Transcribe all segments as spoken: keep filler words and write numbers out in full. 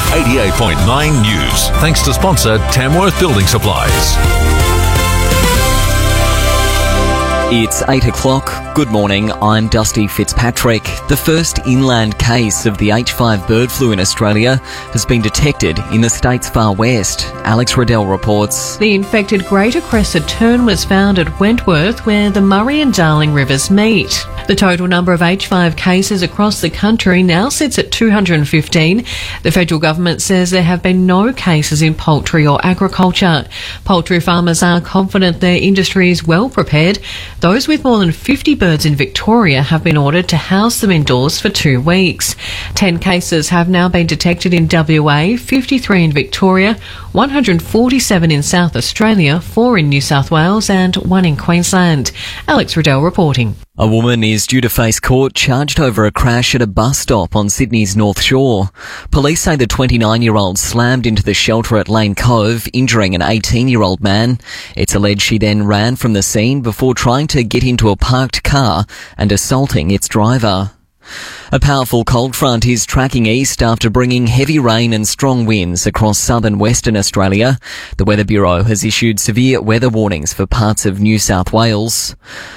eighty-eight point nine News. Thanks to sponsor Tamworth Building Supplies. It's eight o'clock. Good morning, I'm Dusty Fitzpatrick. The first inland case of the H five bird flu in Australia has been detected in the state's far west. Alex Riddell reports. The infected Greater Crested tern was found at Wentworth, where the Murray and Darling rivers meet. The total number of H five cases across the country now sits at two hundred fifteen. The federal government says there have been no cases in poultry or agriculture. Poultry farmers are confident their industry is well prepared. Those with more than fifty birds in Victoria have been ordered to house them indoors for two weeks. Ten cases have now been detected in W A, fifty-three in Victoria, one hundred forty-seven in South Australia, four in New South Wales and one in Queensland. Alex Riddell reporting. A woman is due to face court charged over a crash at a bus stop on Sydney's North Shore. Police say the twenty-nine-year-old slammed into the shelter at Lane Cove, injuring an eighteen-year-old man. It's alleged she then ran from the scene before trying to get into a parked car and assaulting its driver. A powerful cold front is tracking east after bringing heavy rain and strong winds across southern Western Australia. The Weather Bureau has issued severe weather warnings for parts of New South Wales.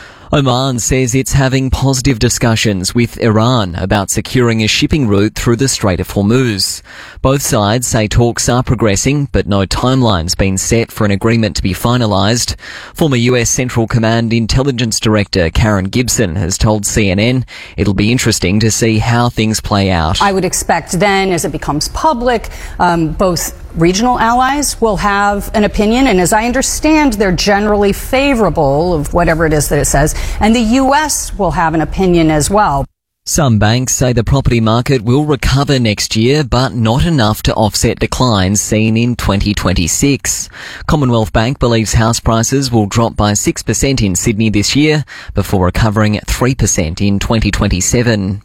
Oman says it's having positive discussions with Iran about securing a shipping route through the Strait of Hormuz. Both sides say talks are progressing, but no timeline's been set for an agreement to be finalised. Former U S Central Command Intelligence Director Karen Gibson has told C N N it'll be interesting to see how things play out. I would expect then, as it becomes public, um, both regional allies will have an opinion, and as I understand, they're generally favourable of whatever it is that it says, and the U S will have an opinion as well. Some banks say the property market will recover next year, but not enough to offset declines seen in twenty twenty-six. Commonwealth Bank believes house prices will drop by six percent in Sydney this year, before recovering at three percent in twenty twenty-seven.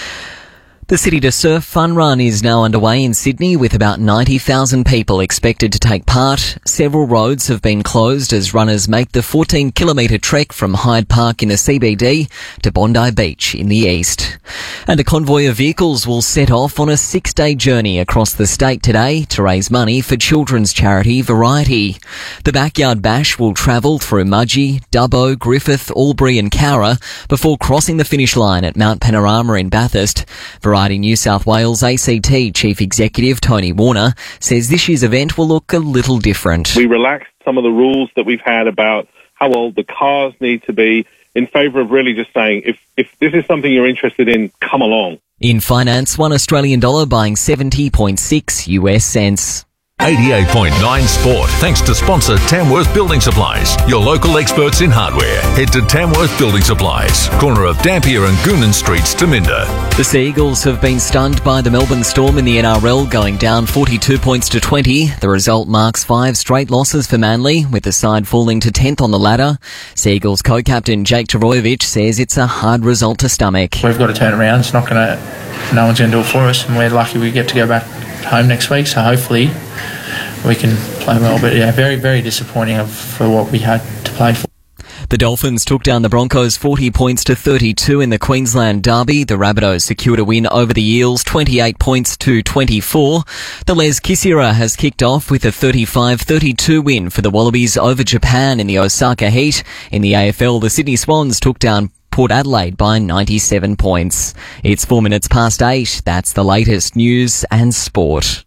The City to Surf Fun Run is now underway in Sydney, with about ninety thousand people expected to take part. Several roads have been closed as runners make the fourteen kilometre trek from Hyde Park in the C B D to Bondi Beach in the east. And a convoy of vehicles will set off on a six-day journey across the state today to raise money for children's charity Variety. The Backyard Bash will travel through Mudgee, Dubbo, Griffith, Albury and Cowra before crossing the finish line at Mount Panorama in Bathurst. Variety New South Wales A C T Chief Executive Tony Warner says this year's event will look a little different. We relaxed some of the rules that we've had about how old the cars need to be in favour of really just saying, if, if this is something you're interested in, come along. In finance, one Australian dollar buying seventy point six U S cents. eighty-eight point nine Sport. Thanks to sponsor Tamworth Building Supplies, your local experts in hardware. Head to Tamworth Building Supplies, corner of Dampier and Goonan Streets to Minda. The Sea Eagles have been stunned by the Melbourne Storm in the N R L, going down forty-two points to twenty. The result marks five straight losses for Manly, with the side falling to tenth on the ladder. Sea Eagles co-captain Jake Tavoyevich says it's a hard result to stomach. We've got to turn around. It's not going to, no one's going to do it for us, and we're lucky we get to go back home next week, so hopefully we can play well. But yeah, very, very disappointing for what we had to play for. The Dolphins took down the Broncos forty points to thirty-two in the Queensland Derby. The Rabbitohs secured a win over the Eels twenty-eight points to twenty-four. The Les Kisira has kicked off with a thirty-five thirty-two win for the Wallabies over Japan in the Osaka Heat. In the A F L, the Sydney Swans took down Port Adelaide by ninety-seven points. It's four minutes past eight. That's the latest news and sport.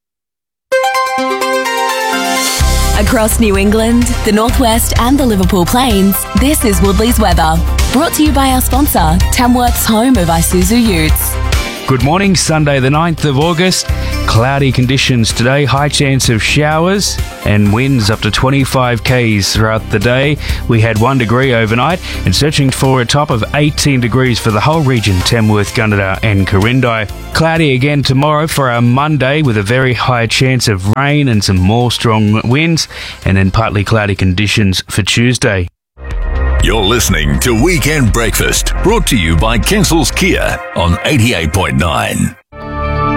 Across New England, the Northwest and the Liverpool Plains, this is Woodley's weather. Brought to you by our sponsor, Tamworth's home of Isuzu Utes. Good morning, Sunday the ninth of August. Cloudy conditions today, high chance of showers and winds up to twenty-five kays throughout the day. We had one degree overnight and searching for a top of eighteen degrees for the whole region, Tamworth, Gunnedah and Corindi. Cloudy again tomorrow for our Monday with a very high chance of rain and some more strong winds, and then partly cloudy conditions for Tuesday. You're listening to Weekend Breakfast, brought to you by Kensals Kia on eighty-eight point nine.